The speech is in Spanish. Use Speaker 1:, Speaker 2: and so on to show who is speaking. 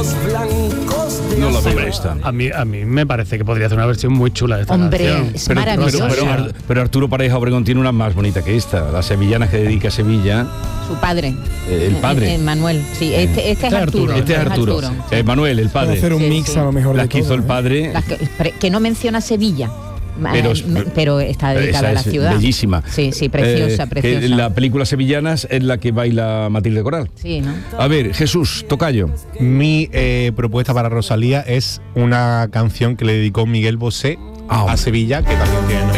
Speaker 1: No la veo esta.
Speaker 2: A mí me parece que podría hacer una versión muy chula de esta canción.
Speaker 3: Es maravillosa.
Speaker 1: Pero Arturo Pareja Obregón tiene una más bonita que esta, las sevillanas que dedica a Sevilla.
Speaker 3: Su padre.
Speaker 1: El padre.
Speaker 3: Manuel. Sí, este es Arturo.
Speaker 1: Este es Arturo. Manuel, el padre.
Speaker 4: Puede hacer un mix a lo mejor
Speaker 1: Las
Speaker 4: de
Speaker 1: que hizo
Speaker 4: todo,
Speaker 1: el padre.
Speaker 3: Que no menciona Sevilla. Pero está dedicada a la ciudad.
Speaker 1: Bellísima.
Speaker 3: Sí, preciosa.
Speaker 1: Que la película Sevillanas es la que baila Matilde Coral.
Speaker 3: Sí, ¿no?
Speaker 1: A ver, Jesús, tocayo.
Speaker 5: Mi propuesta para Rosalía es una canción que le dedicó Miguel Bosé a Sevilla, que también tiene